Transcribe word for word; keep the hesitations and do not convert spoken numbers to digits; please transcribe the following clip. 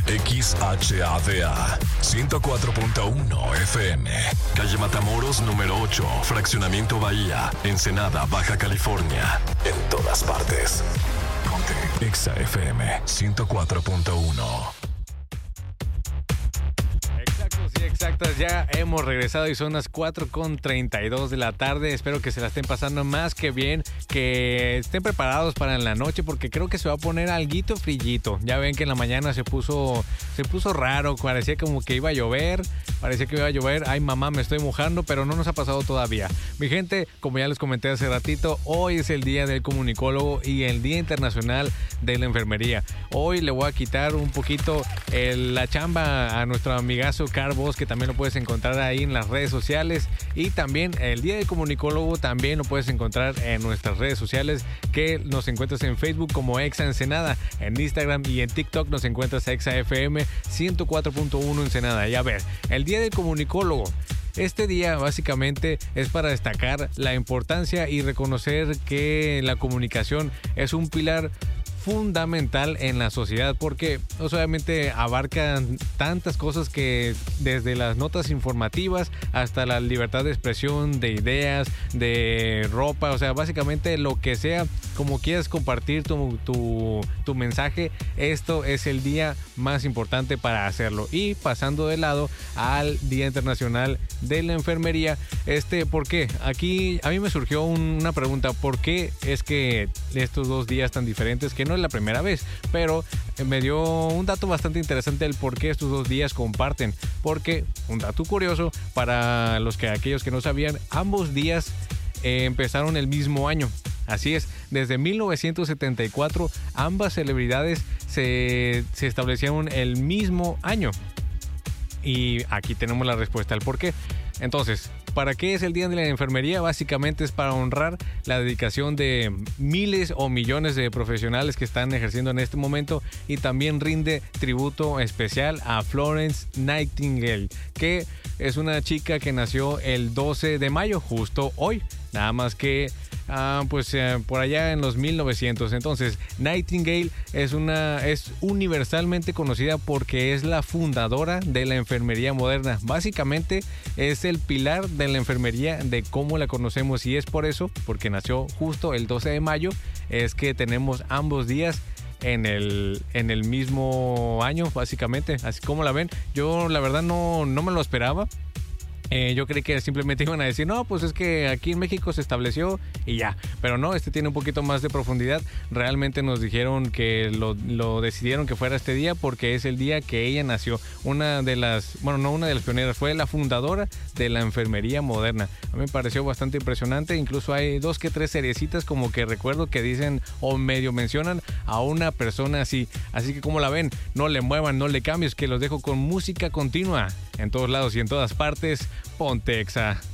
X H A D A ciento cuatro punto uno F M, calle Matamoros número ocho, Fraccionamiento Bahía, Ensenada, Baja California. En todas partes. Ponte Exa F M ciento cuatro punto uno. Sí, exactas, ya hemos regresado y son las cuatro con treinta y dos de la tarde. Espero que se la estén pasando más que bien, que estén preparados para en la noche, porque creo que se va a poner alguito frillito. Ya ven que en la mañana se puso se puso raro, parecía como que iba a llover, parecía que iba a llover. Ay, mamá, me estoy mojando, pero no nos ha pasado todavía. Mi gente, como ya les comenté hace ratito, hoy es el día del comunicólogo y el Día Internacional de la Enfermería. Hoy le voy a quitar un poquito el, la chamba a nuestro amigazo Carl Voss, que también lo puedes encontrar ahí en las redes sociales, y también el Día del Comunicólogo también lo puedes encontrar en nuestras redes sociales, que nos encuentras en Facebook como Exa Ensenada, en Instagram y en TikTok nos encuentras Exa F M ciento cuatro punto uno Ensenada. Y a ver, el Día del Comunicólogo. Este día básicamente es para destacar la importancia y reconocer que la comunicación es un pilar fundamental en la sociedad, porque pues, obviamente abarcan tantas cosas, que desde las notas informativas hasta la libertad de expresión, de ideas, de ropa, o sea, básicamente lo que sea, como quieras compartir tu, tu, tu mensaje, esto es el día más importante para hacerlo. Y pasando de lado al Día Internacional de la Enfermería, este, ¿por qué? Aquí a mí me surgió una pregunta, ¿por qué es que estos dos días tan diferentes, que no es la primera vez, pero me dio un dato bastante interesante el por qué estos dos días comparten? Porque, un dato curioso para los que aquellos que no sabían, ambos días eh, empezaron el mismo año. Así es, desde mil novecientos setenta y cuatro ambas celebridades se, se establecieron el mismo año. Y aquí tenemos la respuesta al por qué. Entonces, ¿para qué es el Día de la Enfermería? Básicamente es para honrar la dedicación de miles o millones de profesionales que están ejerciendo en este momento, y también rinde tributo especial a Florence Nightingale, que es una chica que nació el doce de mayo, justo hoy. Nada más que ah, pues eh, por allá en los mil novecientos. Entonces, Nightingale es una es universalmente conocida porque es la fundadora de la enfermería moderna. Básicamente es el pilar de la enfermería de cómo la conocemos, y es por eso, porque nació justo el doce de mayo, es que tenemos ambos días en el, en el mismo año, básicamente. Así como la ven, yo la verdad no, no me lo esperaba. Eh, yo creí que simplemente iban a decir, no, pues es que aquí en México se estableció y ya. Pero no, este tiene un poquito más de profundidad. Realmente nos dijeron que lo, lo decidieron que fuera este día porque es el día que ella nació. Una de las, bueno, no una de las pioneras, fue la fundadora de la enfermería moderna. A mí me pareció bastante impresionante. Incluso hay dos que tres seriecitas como que recuerdo que dicen o medio mencionan a una persona así. Así que como la ven, no le muevan, no le cambies, que los dejo con música continua en todos lados y en todas partes. Ponte Exa.